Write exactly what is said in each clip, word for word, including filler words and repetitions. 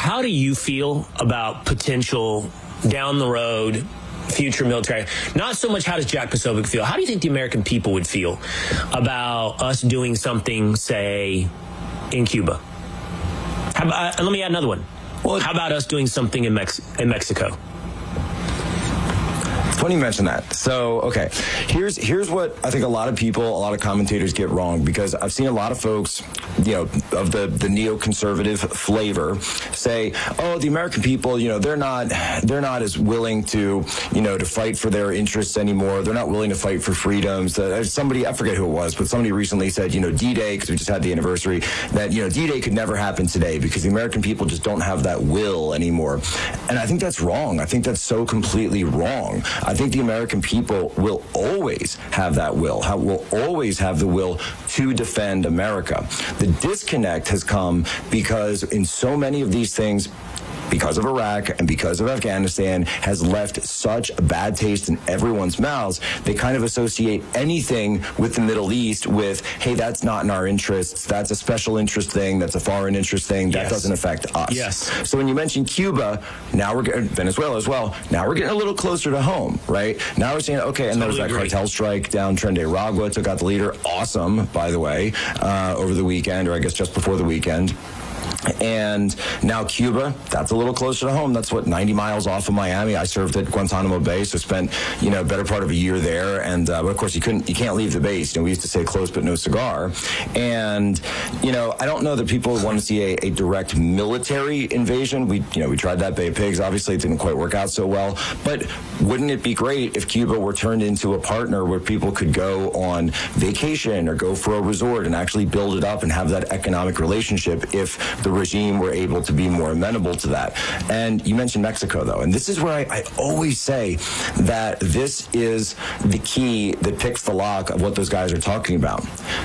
how do you feel about potential down the road future military? Not so much how does Jack Posobiec feel. How do you think the American people would feel about us doing something, say, in Cuba? How about, uh, let me add another one. Well, how about us doing something in, Mex- in Mexico? Funny you mention that. So, okay, here's here's what I think a lot of people, a lot of commentators get wrong, because I've seen a lot of folks, you know, of the, the neoconservative flavor say, oh, the American people, you know, they're not they're not as willing to, you know, to fight for their interests anymore. They're not willing to fight for freedoms. Uh, somebody, I forget who it was, but somebody recently said, you know, D-Day, because we just had the anniversary, that, you know, D-Day could never happen today because the American people just don't have that will anymore. And I think that's wrong. I think that's so completely wrong. I think the American people will always have that will, will always have the will to defend America. The disconnect has come because in so many of these things, because of Iraq and because of Afghanistan, has left such a bad taste in everyone's mouths. They kind of associate anything with the Middle East with, hey, that's not in our interests. That's a special interest thing. That's a foreign interest thing. That yes. doesn't affect us. Yes. So when you mention Cuba, now we're getting Venezuela as well. Now we're getting a little closer to home, right? Now we're saying, okay, and totally there was that agree. cartel strike down Trinidad, took out the leader. Awesome, by the way, uh, over the weekend, or I guess just before the weekend. And now Cuba, that's a little closer to home. That's what, ninety miles off of Miami. I served at Guantanamo Bay, so spent, you know, better part of a year there. And uh, but of course, you couldn't, you can't leave the base. You know, we used to say close but no cigar. And you know, I don't know that people want to see a, a direct military invasion. We, you know, we tried that, Bay of Pigs. Obviously, it didn't quite work out so well. But wouldn't it be great if Cuba were turned into a partner where people could go on vacation or go for a resort and actually build it up and have that economic relationship if the regime were able to be more amenable to that? And you mentioned Mexico, though, and this is where I, I always say that this is the key that picks the lock of what those guys are talking about.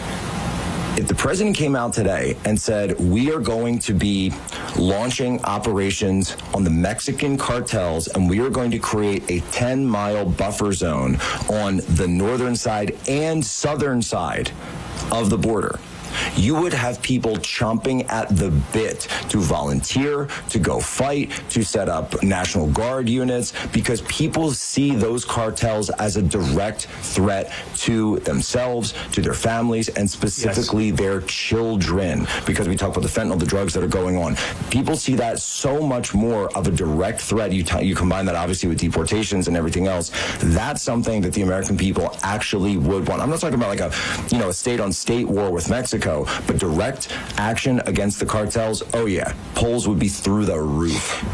If the president came out today and said, we are going to be launching operations on the Mexican cartels and we are going to create a ten mile buffer zone on the northern side and southern side of the border, you would have people chomping at the bit to volunteer, to go fight, to set up National Guard units, because people see those cartels as a direct threat to themselves, to their families, and specifically yes. their children. Because we talk about the fentanyl, the drugs that are going on. People see that so much more of a direct threat. You, t- you combine that obviously with deportations and everything else. That's something that the American people actually would want. I'm not talking about like a, you know, a state-on-state war with Mexico, but direct action against the cartels, oh yeah, polls would be through the roof.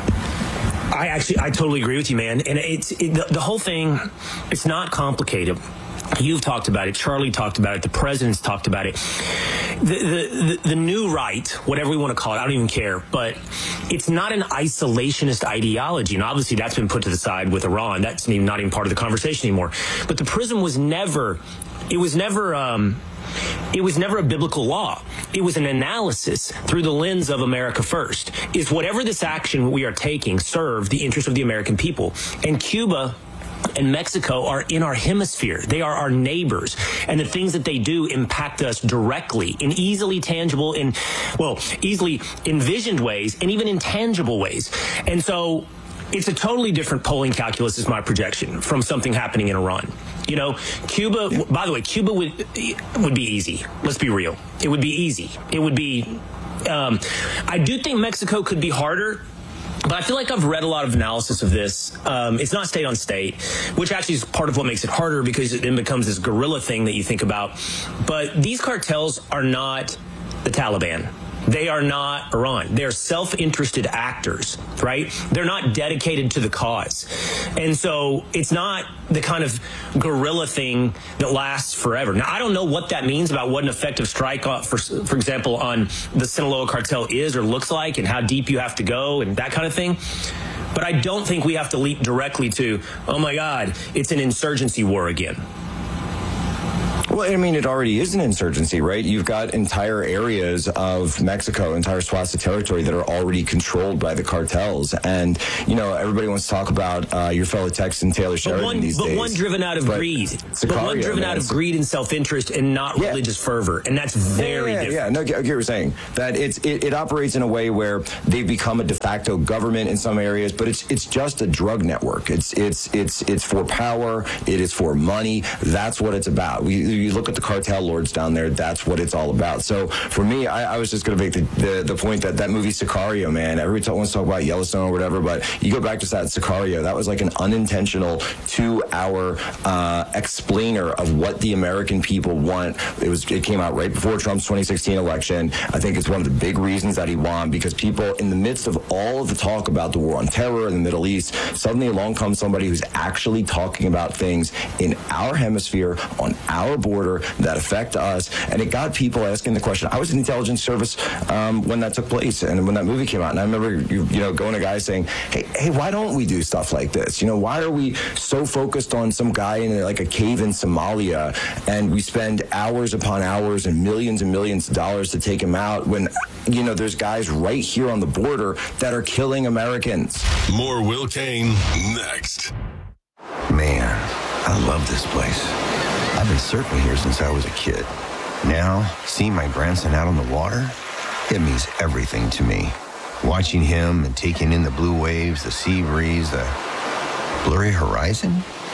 I actually, I totally agree with you, man. And it's it, the, the whole thing, it's not complicated. You've talked about it. Charlie talked about it. The president's talked about it. The, the, the, the new right, whatever we want to call it, I don't even care, but it's not an isolationist ideology. And obviously that's been put to the side with Iran. That's even, not even part of the conversation anymore. But the PRISM was never, it was never, um, It was never a biblical law. It was an analysis through the lens of America first. Is whatever this action we are taking serve the interest of the American people? And Cuba and Mexico are in our hemisphere. They are our neighbors. And the things that they do impact us directly in easily tangible, in, well, easily envisioned ways and even intangible ways. And so it's a totally different polling calculus, is my projection, from something happening in Iran. You know, Cuba, yeah. by the way, Cuba would would be easy. Let's be real. It would be easy. It would be, um, I do think Mexico could be harder, but I feel like I've read a lot of analysis of this. Um, it's not state on state, which actually is part of what makes it harder, because it then becomes this guerrilla thing that you think about. But these cartels are not the Taliban. They are not Iran. They're self-interested actors, right? They're not dedicated to the cause. And so it's not the kind of guerrilla thing that lasts forever. Now, I don't know what that means about what an effective strike, for, for example, on the Sinaloa cartel is or looks like, and how deep you have to go and that kind of thing. But I don't think we have to leap directly to, oh my God, it's an insurgency war again. Well, I mean, it already is an insurgency, right? You've got entire areas of Mexico, entire swaths of territory that are already controlled by the cartels. And, you know, everybody wants to talk about uh, your fellow Texan, Taylor Sheridan, one, these but days. But one driven out of but greed. Sicario, but one driven man. out of greed and self-interest and not yeah. religious fervor. And that's very yeah, yeah, different. Yeah, no, I get what you're saying. That it's, it, it operates in a way where they've become a de facto government in some areas, but it's it's just a drug network. It's it's it's it's for power. It is for money. That's what it's about. We, you look at the cartel lords down there. That's what it's all about. So for me, I, I was just going to make the, the the point that that movie Sicario, man. Everybody wants to talk about Yellowstone or whatever, but you go back to that Sicario. That was like an unintentional two-hour uh, explainer of what the American people want. It was it came out right before Trump's twenty sixteen election. I think it's one of the big reasons that he won, because people, in the midst of all of the talk about the war on terror in the Middle East, suddenly along comes somebody who's actually talking about things in our hemisphere, on our border, that affect us. And it got people asking the question. I was in the intelligence service um, when that took place and when that movie came out. And I remember, you, you know, going to guys saying, hey, hey, why don't we do stuff like this? You know, why are we so focused on some guy in like a cave in Somalia, and we spend hours upon hours and millions and millions of dollars to take him out when, you know, there's guys right here on the border that are killing Americans. More Will Kane next. Man, I love this place. I've been surfing here since I was a kid. Now, seeing my grandson out on the water, it means everything to me. Watching him and taking in the blue waves, the sea breeze, the blurry horizon.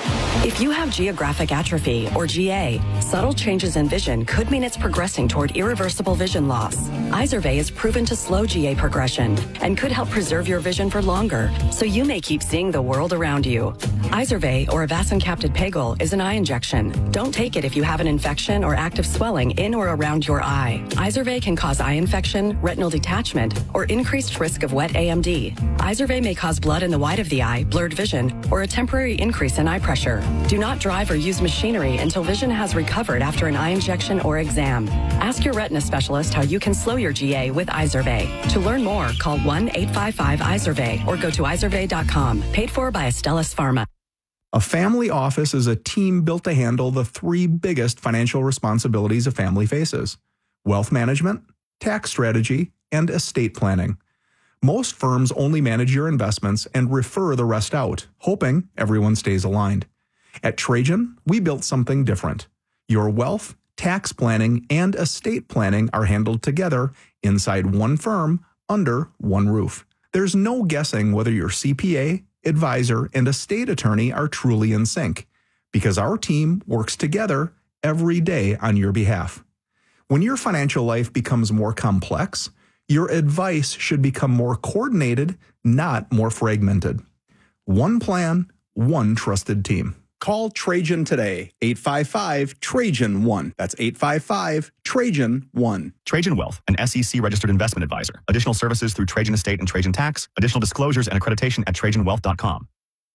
If you have geographic atrophy, or G A, subtle changes in vision could mean it's progressing toward irreversible vision loss. Izervay is proven to slow G A progression and could help preserve your vision for longer, so you may keep seeing the world around you. Izervay, or avacincaptad pegol, is an eye injection. Don't take it if you have an infection or active swelling in or around your eye. Izervay can cause eye infection, retinal detachment, or increased risk of wet A M D. Izervay may cause blood in the white of the eye, blurred vision, or a temporary increase in eye pressure. Do not drive or use machinery until vision has recovered after an eye injection or exam. Ask your retina specialist how you can slow your G A with Izervay. To learn more, call one eight five five Izervay or go to izervay dot com. Paid for by Astellas Pharma. A family office is a team built to handle the three biggest financial responsibilities a family faces: wealth management, tax strategy, and estate planning. Most firms only manage your investments and refer the rest out, hoping everyone stays aligned. At Trajan, we built something different. Your wealth, tax planning, and estate planning are handled together inside one firm under one roof. There's no guessing whether your C P A, advisor, and estate attorney are truly in sync, because our team works together every day on your behalf. When your financial life becomes more complex, your advice should become more coordinated, not more fragmented. One plan, one trusted team. Call Trajan today, eight five five, Trajan one. That's eight five five, Trajan one. Trajan Wealth, an S E C-registered investment advisor. Additional services through Trajan Estate and Trajan Tax. Additional disclosures and accreditation at trajan wealth dot com.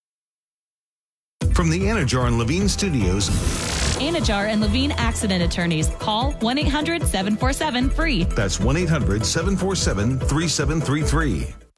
From the Anajar and Levine Studios, Anajar and Levine Accident Attorneys. Call one eight hundred seven four seven free. That's one eight hundred seven four seven three seven three three.